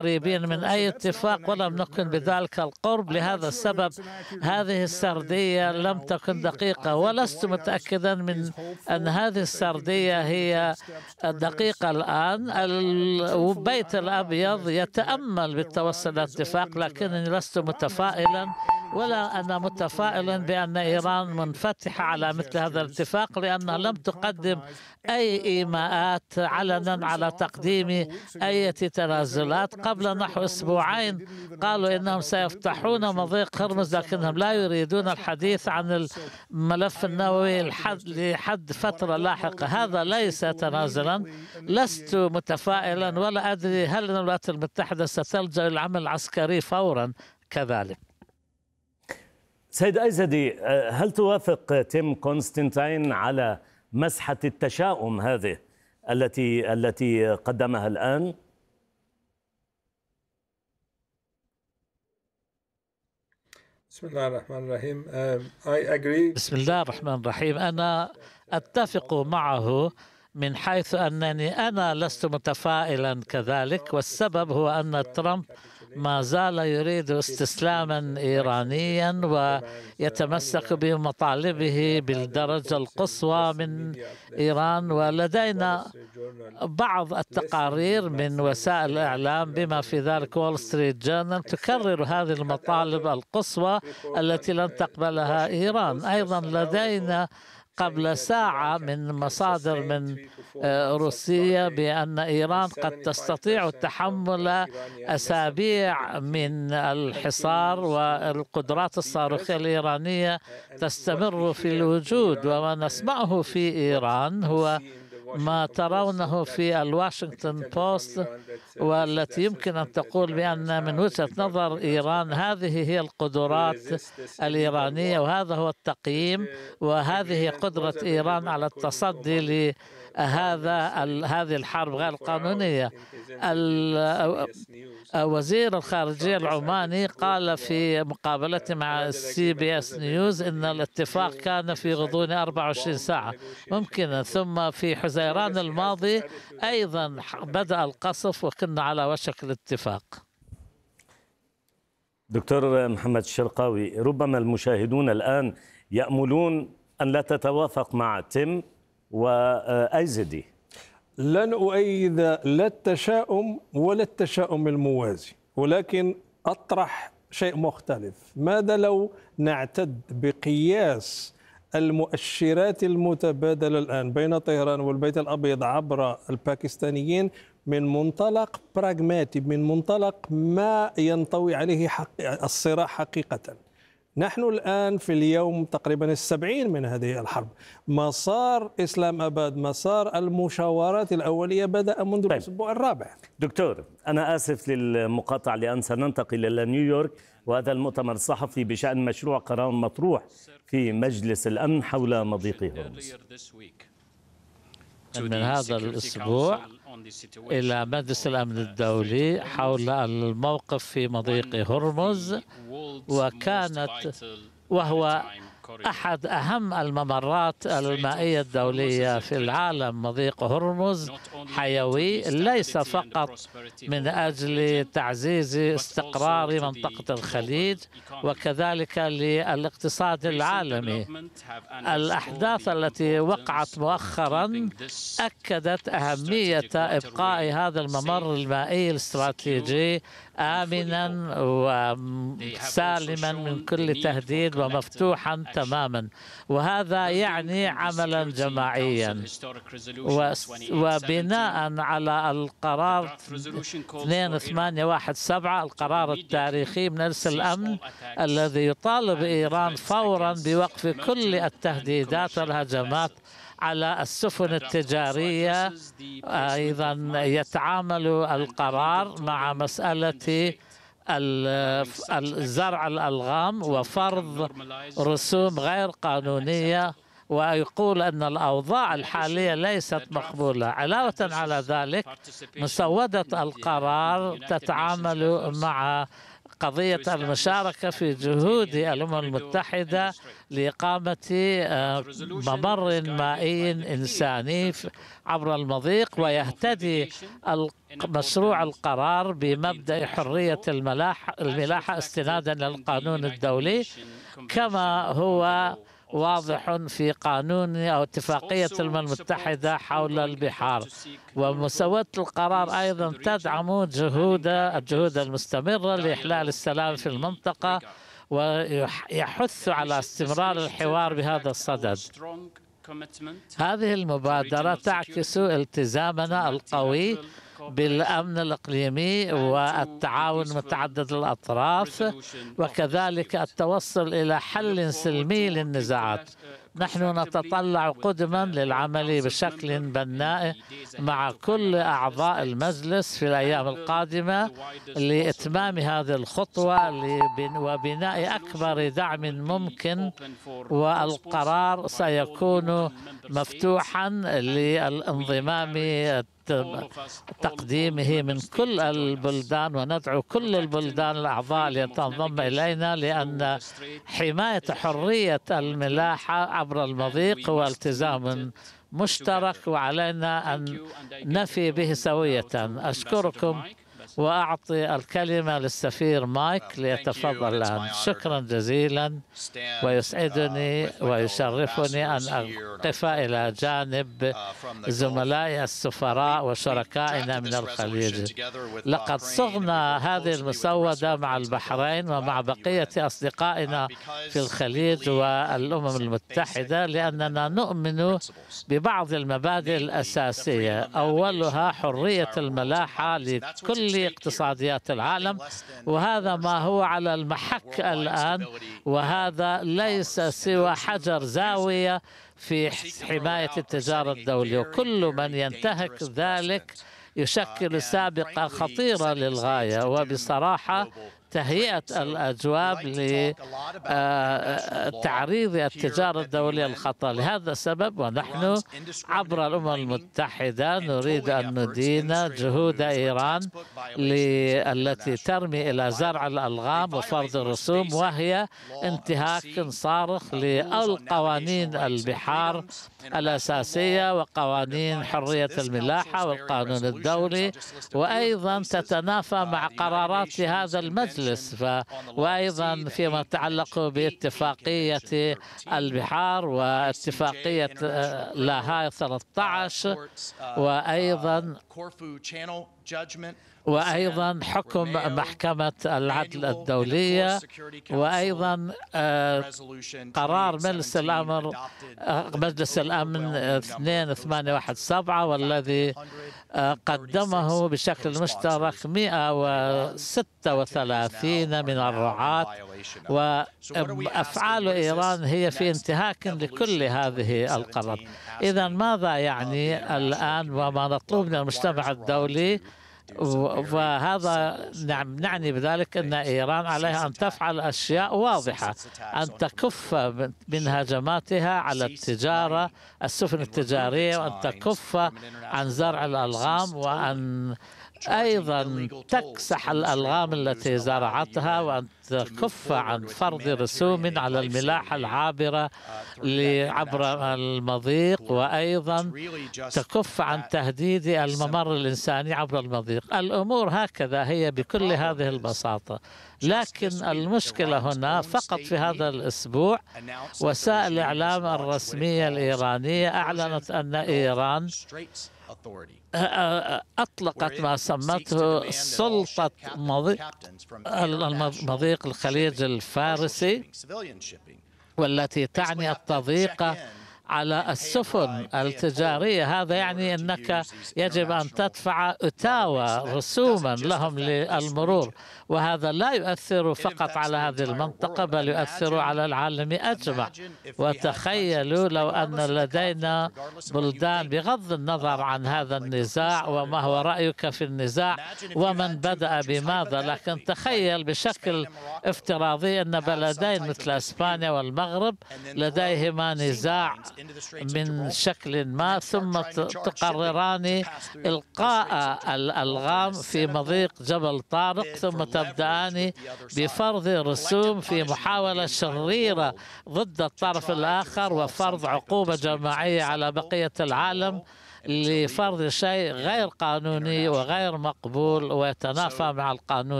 قريبين من أي اتفاق ولم نكن بذلك القرب. لهذا السبب هذه السردية لم تكن دقيقة، ولست متأكدا من أن هذه السردية هي دقيقة الآن. البيت الأبيض يتأمل بالتوصل إلى اتفاق، لكنني لست متفائلا، ولا أنا متفائل بأن إيران منفتحة على مثل هذا الاتفاق، لأنها لم تقدم أي إيماءات علنا على تقديم أي تنازلات. قبل نحو أسبوعين قالوا إنهم سيفتحون مضيق هرمز، لكنهم لا يريدون الحديث عن الملف النووي لحد فترة لاحقة. هذا ليس تنازلا. لست متفائلا، ولا أدري هل الولايات المتحدة ستلجأ للعمل العسكري فورا كذلك. سيد أيزدي، هل توافق تيم كونستانتين على مسحة التشاؤم هذه التي قدمها الآن؟ بسم الله الرحمن الرحيم. I agree. بسم الله الرحمن الرحيم. أنا أتفق معه من حيث أنا لست متفائلا كذلك، والسبب هو أن ترامب ما زال يريد استسلاما إيرانيا ويتمسك بمطالبه بالدرجة القصوى من إيران. ولدينا بعض التقارير من وسائل الإعلام بما في ذلك وول ستريت جورنال تكرر هذه المطالب القصوى التي لن تقبلها إيران. أيضا لدينا قبل ساعة من مصادر من روسيا بأن إيران قد تستطيع تحمل أسابيع من الحصار، والقدرات الصاروخية الإيرانية تستمر في الوجود. وما نسمعه في إيران هو ما ترونه في الواشنطن بوست، والتي يمكن أن تقول بأن من وجهة نظر إيران هذه هي القدرات الإيرانية، وهذا هو التقييم، وهذه قدرة إيران على التصدي هذه الحرب غير القانونية. وزير الخارجية العماني قال في مقابلته مع CBS نيوز إن الاتفاق كان في غضون 24 ساعة ممكن، ثم في حزيران الماضي أيضا بدأ القصف وكنا على وشك الاتفاق. دكتور محمد الشرقاوي، ربما المشاهدون الآن يأملون أن لا تتوافق مع تيم وأيزدي. لن أؤيد لا التشاؤم ولا التشاؤم الموازي، ولكن أطرح شيء مختلف. ماذا لو نعتد بقياس المؤشرات المتبادلة الآن بين طهران والبيت الأبيض عبر الباكستانيين من منطلق براغماتي، من منطلق ما ينطوي عليه الصراع حقيقة؟ نحن الآن في اليوم تقريبا 70 من هذه الحرب. مسار إسلام أباد، مسار المشاورات الأولية بدأ منذ الأسبوع الرابع. دكتور، أنا آسف للمقاطعة لأن سننتقل إلى نيويورك، وهذا المؤتمر الصحفي بشأن مشروع قرار مطروح في مجلس الأمن حول مضيق هرمز. من هذا الأسبوع إلى مجلس الأمن الدولي حول الموقف في مضيق هرمز، وهو أحد أهم الممرات المائية الدولية في العالم. مضيق هرمز حيوي ليس فقط من أجل تعزيز استقرار منطقة الخليج، وكذلك للاقتصاد العالمي. الأحداث التي وقعت مؤخرا أكدت أهمية إبقاء هذا الممر المائي الاستراتيجي آمنا وسالما من كل تهديد ومفتوحا تماما، وهذا يعني عملا جماعيا. وبناء على القرار 2817 القرار التاريخي من مجلس الأمن الذي يطالب إيران فورا بوقف كل التهديدات والهجمات على السفن التجارية. أيضا يتعامل القرار مع مسألة زرع الألغام وفرض رسوم غير قانونية، ويقول أن الأوضاع الحالية ليست مقبولة. علاوة على ذلك، مسودة القرار تتعامل مع قضية المشاركة في جهود الأمم المتحدة لإقامة ممر مائي إنساني عبر المضيق، ويهتدي مشروع القرار بمبدأ حرية الملاحة استنادا للقانون الدولي، كما هو واضح في قانون أو اتفاقية الأمم المتحدة حول البحار. ومسودة القرار أيضا تدعم الجهود المستمرة لإحلال السلام في المنطقة، ويحث على استمرار الحوار بهذا الصدد. هذه المبادرة تعكس التزامنا القوي بالأمن الإقليمي والتعاون متعدد الأطراف، وكذلك التوصل إلى حل سلمي للنزاعات. نحن نتطلع قدما للعمل بشكل بناء مع كل أعضاء المجلس في الأيام القادمة لإتمام هذه الخطوة وبناء أكبر دعم ممكن، والقرار سيكون مفتوحا للانضمام تقديمه من كل البلدان، وندعو كل البلدان الأعضاء لتنضم إلينا، لأن حماية حرية الملاحة عبر المضيق هو التزام مشترك وعلينا أن نفي به سوية. أشكركم وأعطي الكلمة للسفير مايك ليتفضل الآن. شكرا جزيلا، ويسعدني ويشرفني أن أقف إلى جانب زملائي السفراء وشركائنا من الخليج. لقد صغنا هذه المسودة مع البحرين ومع بقية أصدقائنا في الخليج والأمم المتحدة، لأننا نؤمن ببعض المبادئ الأساسية، أولها حرية الملاحة لكل اقتصاديات العالم، وهذا ما هو على المحك الآن، وهذا ليس سوى حجر زاوية في حماية التجارة الدولية، وكل من ينتهك ذلك يشكل سابقة خطيرة للغاية. وبصراحة تهيئة الأجواء لتعريض التجارة الدولية للخطر. لهذا السبب ونحن عبر الأمم المتحدة نريد أن ندين جهود إيران التي ترمي إلى زرع الألغام وفرض الرسوم، وهي انتهاك صارخ للقوانين البحار الأساسية وقوانين حرية الملاحة والقانون الدولي، وأيضا تتنافى مع قرارات هذا المجلس، وأيضا فيما يتعلق باتفاقية البحار واتفاقية لاهاي 13، وأيضا حكم محكمة العدل الدولية، وأيضا قرار مجلس الأمن 2817 والذي قدمه بشكل مشترك 136 من الرعاة. وأفعال إيران هي في انتهاك لكل هذه القرارات. إذا ماذا يعني الآن وما نطلب من المجتمع الدولي؟ وهذا نعني بذلك أن إيران عليها أن تفعل أشياء واضحة، أن تكف من هجماتها على السفن التجارية، وأن تكف عن زرع الألغام، وأن أيضا تكسح الألغام التي زرعتها، وأن تكف عن فرض رسوم على الملاحة العابرة عبر المضيق، وأيضا تكف عن تهديد الممر الإنساني عبر المضيق. الأمور هكذا هي بكل هذه البساطة. لكن المشكلة هنا فقط في هذا الأسبوع وسائل الإعلام الرسمية الإيرانية أعلنت أن إيران أطلقت ما سمته سلطة مضيق الخليج الفارسي، والتي تعني التضييق على السفن التجارية. هذا يعني أنك يجب أن تدفع أتاوى رسوما لهم للمرور، وهذا لا يؤثر فقط على هذه المنطقة بل يؤثر على العالم أجمع. وتخيلوا لو أن لدينا بلدان، بغض النظر عن هذا النزاع وما هو رأيك في النزاع ومن بدأ بماذا، لكن تخيل بشكل افتراضي أن بلدين مثل إسبانيا والمغرب لديهما نزاع من شكل ما، ثم تقرران إلقاء الألغام في مضيق جبل طارق، ثم تبدأان بفرض رسوم في محاولة شريرة ضد الطرف الآخر وفرض عقوبة جماعية على بقية العالم لفرض شيء غير قانوني وغير مقبول ويتنافى مع القانون